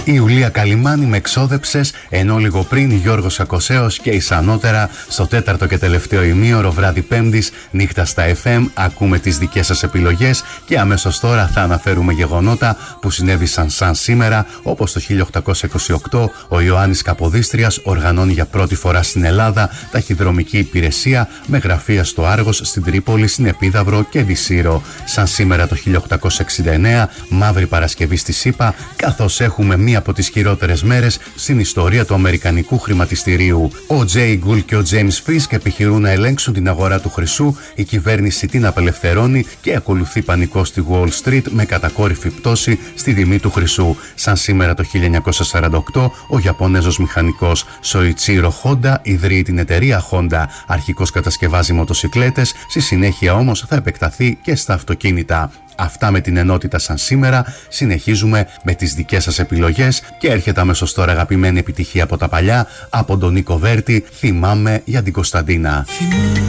Η Ιουλία Καλιμάνη με εξόδεψες, ενώ λίγο πριν Γιώργος Ακοσέος και ισανότερα στο τέταρτο και τελευταίο ημίωρο βράδυ Πέμπτης, νύχτα στα FM, ακούμε τις δικές σας επιλογές και αμέσως τώρα θα αναφέρουμε γεγονότα που συνέβησαν σαν σήμερα, όπως το 1828 ο Ιωάννης Καποδίστριας οργανώνει για πρώτη φορά στην Ελλάδα ταχυδρομική υπηρεσία με γραφεία στο Άργος, στην Τρίπολη, στην Επίδαυρο και Δυσσύρο. Σαν σήμερα το 1869, Μαύρη Παρασκευή στη ΣΥΠΑ, καθώς έχουμε μία από τις χειρότερες μέρες στην ιστορία του αμερικανικού χρηματιστηρίου. Ο Τζέι Γκουλ και ο Τζέιμς Φίσκ επιχειρούν να ελέγξουν την αγορά του χρυσού, η κυβέρνηση την απελευθερώνει και ακολουθεί πανικό στη Wall Street με κατακόρυφη πτώση στη τιμή του χρυσού. Σαν σήμερα το 1948, ο Ιαπωνέζος μηχανικός Σοϊτσίρο Χόντα ιδρύει την εταιρεία Honda. Αρχικώς κατασκευάζει μοτοσικλέτες, στη συνέχεια όμως θα επεκταθεί και στα αυτοκίνητα. Αυτά με την ενότητα σαν σήμερα. Συνεχίζουμε με τις δικές σας επιλογές και έρχεται αμέσως τώρα αγαπημένη επιτυχία από τα παλιά, από τον Νίκο Βέρτη, Θυμάμαι για την Κωνσταντίνα.